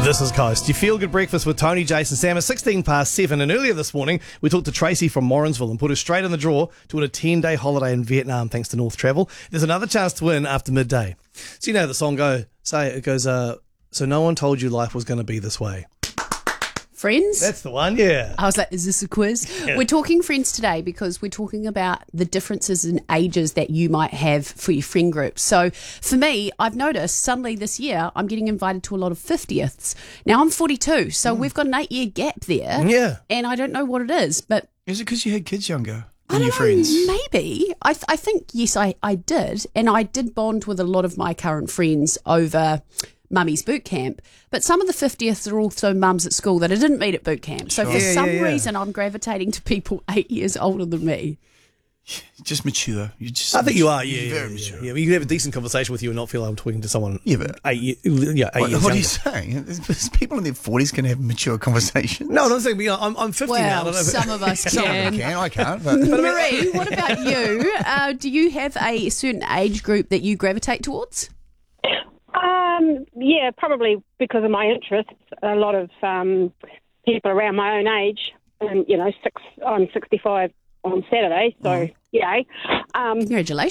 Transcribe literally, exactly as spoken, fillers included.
This is Coast. You feel good breakfast with Tony, Jason, Sam at sixteen past seven. And earlier this morning, we talked to Tracy from Morrinsville and put her straight in the draw to win a ten-day holiday in Vietnam thanks to North Travel. There's another chance to win after midday. So you know how the song go, say it goes, uh, so no one told you life was going to be this way. Friends? That's the one, yeah. I was like, is this a quiz? Yeah. We're talking Friends today because we're talking about the differences in ages that you might have for your friend group. So for me, I've noticed suddenly this year I'm getting invited to a lot of fiftieths. Now I'm forty-two, so mm. we've got an eight-year gap there. Yeah. And I don't know what it is, but... Is it because you had kids younger I than don't your know, friends? Maybe. I, th- I think, yes, I, I did. And I did bond with a lot of my current friends over Mummy's boot camp. But some of the fiftieths are also mums at school that I didn't meet at boot camp. So Sure. for Yeah, some yeah, yeah. reason, I'm gravitating to people eight years older than me. Just mature. You just. I think you are, You're yeah. very yeah, mature. yeah. You can have a decent conversation with you and not feel like I'm talking to someone Yeah, but- eight, year, yeah, eight What, years what are younger. you saying? There's people in their forties can have mature conversations. No, I'm saying, you know, I'm, I'm fifty now. I Well, don't know if- some of us Some of them can. can. I can't. But Marie, what about you? Uh, do you have a certain age group that you gravitate towards? Um, yeah, probably because of my interests. A lot of um, people around my own age, and you know, six. I'm sixty-five on Saturday, so Mm. yeah. Um, Congratulations.